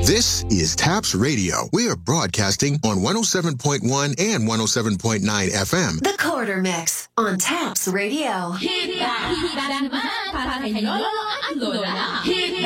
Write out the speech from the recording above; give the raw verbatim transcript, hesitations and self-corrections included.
This is TAPS Radio. We are broadcasting on one oh seven point one and one oh seven point nine F M. The Quarter Mix on TAPS Radio.